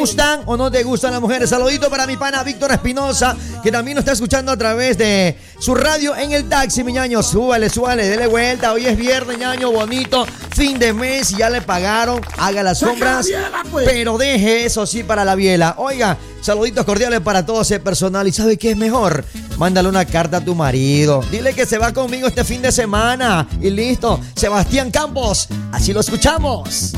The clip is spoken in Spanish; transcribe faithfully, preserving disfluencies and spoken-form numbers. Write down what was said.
gustan o no te gustan las mujeres? Saludito para mi pana Víctor Espinosa, que también nos está escuchando a través de su radio en el taxi, mi ñaño. Súbale, súbale, dele vuelta. Hoy es viernes, ñaño, bonito. Fin de mes, ya le pagaron. Haga las compras, pero deje eso sí para la biela. Oiga, saluditos cordiales para todo ese personal. ¿Y sabe qué es mejor? Mándale una carta a tu marido. Dile que se va conmigo este fin de semana. Y listo. Sebastián Campos. Así lo escuchamos.